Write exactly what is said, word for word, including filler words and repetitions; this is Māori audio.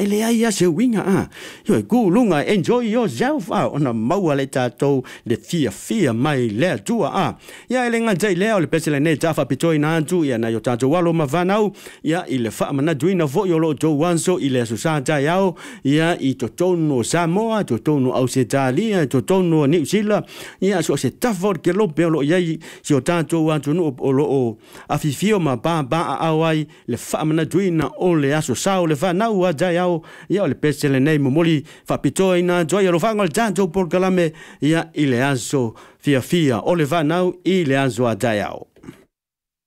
ele ai se winga a yo ku lunga enjoy yourself a ona maua le tatou le fia fia mai le tua a ia ele nga jai le o le pesele ne tafa pitoi na tu ia na yo tatou walo mavanau ia ile fa mana duina vo yo lo to wanso ile so sa ja yao ia i to tono Samoa to tono Australia to tono New Zealand ia so se tafo ke lo pe lo ia si o tatou wa tunu o lo o afifio ma ba ba awai le fa mana duina o le aso sao le fa na wa ja yao ia le pesele nei momoli fa pitoi na joia lo fa ngol tatou por kalame ia ile aso fia fia o le va nau i le aso a ja yao